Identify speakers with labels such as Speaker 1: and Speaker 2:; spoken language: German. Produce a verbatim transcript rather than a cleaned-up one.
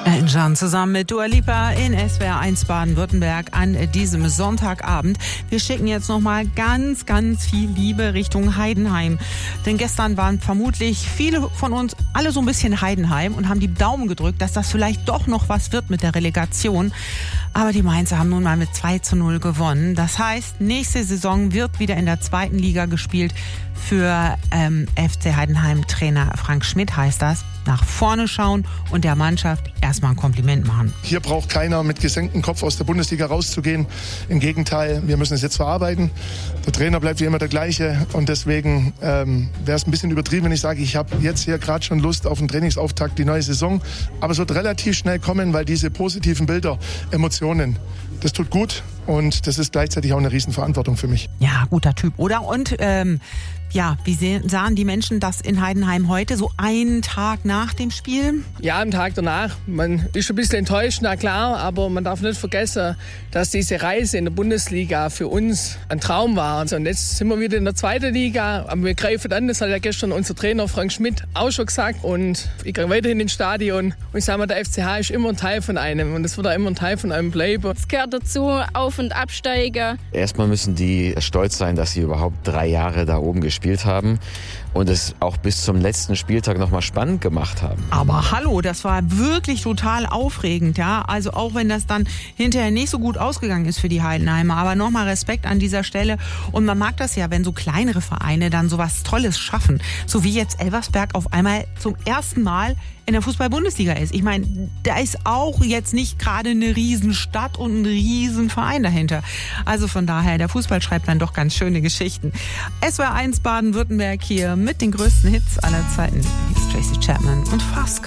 Speaker 1: Elton John zusammen mit Dua Lipa in S W R eins Baden-Württemberg an diesem Sonntagabend. Wir schicken jetzt nochmal ganz, ganz viel Liebe Richtung Heidenheim. Denn gestern waren vermutlich viele von uns alle so ein bisschen Heidenheim und haben die Daumen gedrückt, dass das vielleicht doch noch was wird mit der Relegation. Aber die Mainzer haben nun mal mit zwei zu null gewonnen. Das heißt, nächste Saison wird wieder in der zweiten Liga gespielt. Für ähm, F C Heidenheim-Trainer Frank Schmidt heißt das, nach vorne schauen und der Mannschaft erstmal ein Kompliment machen.
Speaker 2: Hier braucht keiner mit gesenktem Kopf aus der Bundesliga rauszugehen. Im Gegenteil, wir müssen es jetzt verarbeiten. Der Trainer bleibt wie immer der gleiche und deswegen ähm, wäre es ein bisschen übertrieben, wenn ich sage, ich habe jetzt hier gerade schon Lust auf einen Trainingsauftakt, die neue Saison. Aber es wird relativ schnell kommen, weil diese positiven Bilder, Emotionen, das tut gut und das ist gleichzeitig auch eine Riesenverantwortung für mich.
Speaker 1: Ja, guter Typ, oder? Und ähm, ja, wie sehen, sahen die Menschen das in Heidenheim heute, so einen Tag nach dem Spiel?
Speaker 3: Ja, am Tag danach. Man ist ein bisschen enttäuscht, na klar, aber man darf nicht vergessen, dass diese Reise in der Bundesliga für uns ein Traum war. Und jetzt sind wir wieder in der zweiten Liga, aber wir greifen an, das hat ja gestern unser Trainer Frank Schmidt auch schon gesagt. Und ich gehe weiterhin ins Stadion und ich sage mal, der F C H ist immer ein Teil von einem und es wird auch immer ein Teil von einem bleiben.
Speaker 4: Es gehört dazu, Auf- und Absteiger.
Speaker 5: Erstmal müssen die stolz sein, dass sie überhaupt drei Jahre da oben gespielt haben und es auch bis zum letzten Spieltag noch mal spannend gemacht haben.
Speaker 1: Aber hallo, das war wirklich total aufregend, ja. Also auch wenn das dann hinterher nicht so gut ausgegangen ist für die Heidenheimer, aber nochmal Respekt an dieser Stelle. Und man mag das ja, wenn so kleinere Vereine dann sowas Tolles schaffen, so wie jetzt Elversberg auf einmal zum ersten Mal in der Fußball-Bundesliga ist. Ich meine, da ist auch jetzt nicht gerade eine Riesenstadt und ein Riesenverein dahinter. Also von daher, der Fußball schreibt dann doch ganz schöne Geschichten. S W R eins Baden-Württemberg hier mit den größten Hits aller Zeiten. Hier ist Tracy Chapman und Fast